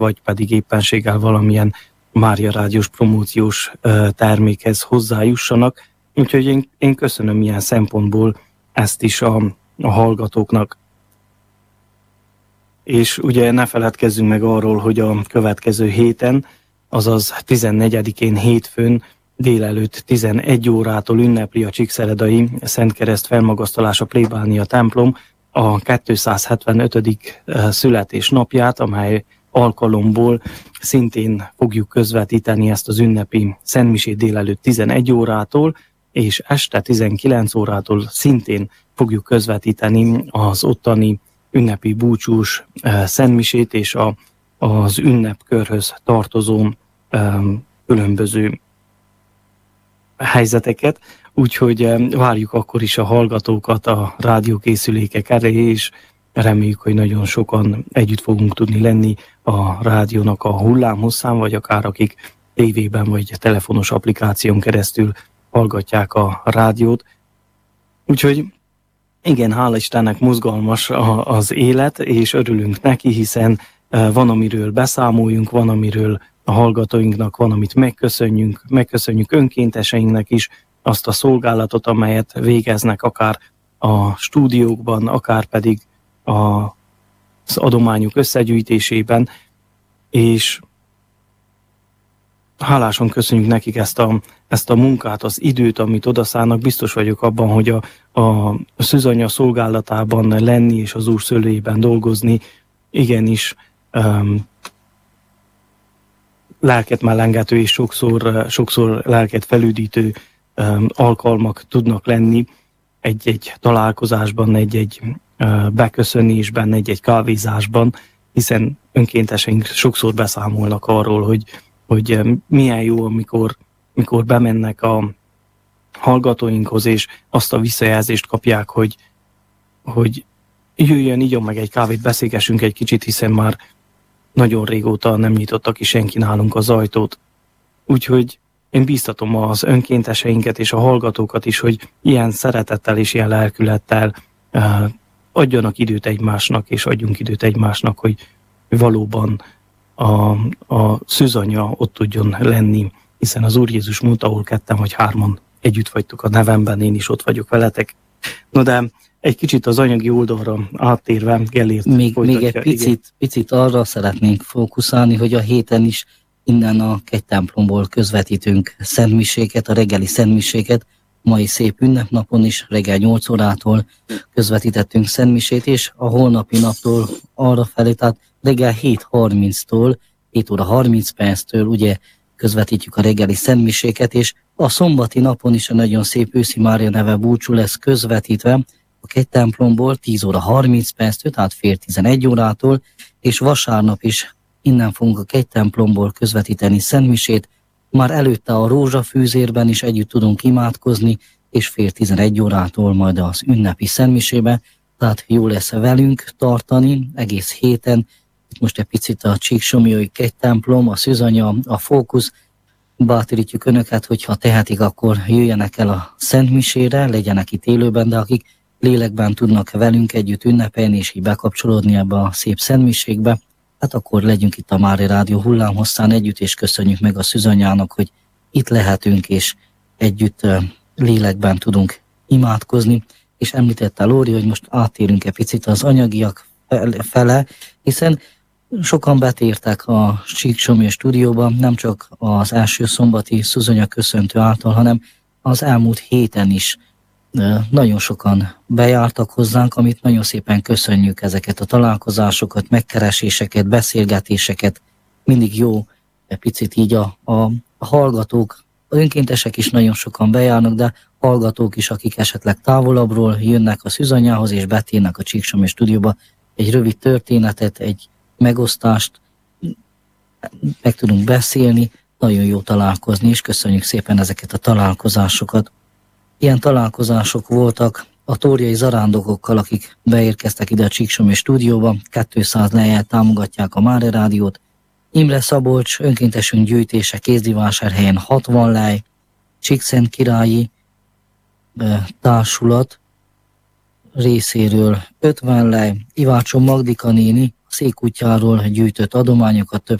vagy pedig éppenséggel valamilyen Mária Rádiós promóciós termékhez hozzájussanak. Úgyhogy én köszönöm ilyen szempontból ezt is a hallgatóknak. És ugye ne feledkezzünk meg arról, hogy a következő héten, azaz 14-én hétfőn délelőtt 11 órától ünnepli a Csíkszeredai Szentkereszt Felmagasztalása plébánia templom a 275. születésnapját, amely alkalomból szintén fogjuk közvetíteni ezt az ünnepi szentmisét délelőtt 11 órától, és este 19 órától szintén fogjuk közvetíteni az ottani ünnepi búcsús szentmisét és az ünnepkörhöz tartozó különböző helyzeteket, úgyhogy várjuk akkor is a hallgatókat a rádiókészülékek elé, és reméljük, hogy nagyon sokan együtt fogunk tudni lenni a rádiónak a hullámhosszán, vagy akár akik tévében vagy telefonos applikáción keresztül hallgatják a rádiót. Úgyhogy igen, hála Istennek mozgalmas az élet, és örülünk neki, hiszen van, amiről beszámoljunk, van, amiről a hallgatóinknak van, amit megköszönjük önkénteseinknek is azt a szolgálatot, amelyet végeznek akár a stúdiókban, akár pedig az adományok összegyűjtésében, és hálásan köszönjük nekik ezt a munkát, az időt, amit odaszállnak. Biztos vagyok abban, hogy a szűzanya szolgálatában lenni és az Úr szőlőjében dolgozni igenis lelket mellengető és sokszor lelket felüdítő alkalmak tudnak lenni egy találkozásban, egy beköszönésben, egy kávézásban, hiszen önkénteseink sokszor beszámolnak arról, hogy milyen jó, amikor bemennek a hallgatóinkhoz, és azt a visszajelzést kapják, hogy jöjjön, igyon meg egy kávét, beszélgessünk egy kicsit, hiszen már nagyon régóta nem nyitottak ki senki nálunk az ajtót. Úgyhogy én bíztatom az önkénteseinket és a hallgatókat is, hogy ilyen szeretettel és ilyen lelkülettel adjanak időt egymásnak, és adjunk időt egymásnak, hogy valóban a szűzanya ott tudjon lenni, hiszen az Úr Jézus mondta, ahol ketten vagy hárman együtt vagytok a nevemben, én is ott vagyok veletek. No de egy kicsit az anyagi oldalra áttérve, Gellért még egy picit arra szeretnénk fókuszálni, hogy a héten is innen a kegytemplomból közvetítünk szentmiséket, a reggeli szentmiséket. Mai szép ünnepnapon is reggel 8 órától közvetítettünk szentmisét, és a holnapi naptól arra felé, tehát reggel 7:30-tól, 7 óra 30 perctől ugye közvetítjük a reggeli szentmiséket, és a szombati napon is a nagyon szép Őszi Mária neve búcsú lesz közvetítve a kegytemplomból 10 óra 30 perctől, tehát fél 11 órától, és vasárnap is innen fogunk a kegytemplomból közvetíteni szentmisét. Már előtte a rózsafűzérben is együtt tudunk imádkozni, és fél 11 órától majd az ünnepi szentmisébe, tehát jó lesz velünk tartani egész héten. Itt most egy picit a Csíksomlyói kegytemplom, a szűzanya, a fókusz. Bátorítjuk önöket, hogyha tehetik, akkor jöjjenek el a szentmisére, legyenek itt élőben, de akik lélekben tudnak velünk együtt ünnepelni, és így bekapcsolódni ebbe a szép szentmiségbe, hát akkor legyünk itt a Mária Rádió hullámhosszán együtt, és köszönjük meg a szűzanyának, hogy itt lehetünk, és együtt lélekben tudunk imádkozni. És említette Lóri, hogy most átérünk egy picit az anyagiak fele, hiszen sokan betértek a Csíksomlyó stúdióba, nem csak az első szombati szűzanya köszöntő által, hanem az elmúlt héten is nagyon sokan bejártak hozzánk, amit nagyon szépen köszönjük, ezeket a találkozásokat, megkereséseket, beszélgetéseket. Mindig jó egy picit így a hallgatók, az önkéntesek is nagyon sokan bejárnak, de hallgatók is, akik esetleg távolabbról jönnek a szűzanyához és betérnek a Csíksomlyó stúdióba, egy rövid történetet, egy megosztást, meg tudunk beszélni, nagyon jó találkozni, és köszönjük szépen ezeket a találkozásokat. Ilyen találkozások voltak a tóriai zarándokokkal, akik beérkeztek ide a Csíksomlyó stúdióba, 200 lejjel támogatják a Mária Rádiót. Imre Szabolcs önkéntesünk gyűjtése Kézdivásárhelyen 60 lej, Csíkszent-Királyi társulat részéről 50 lej, Ivácson Magdika néni székkutyáról gyűjtött adományokat, több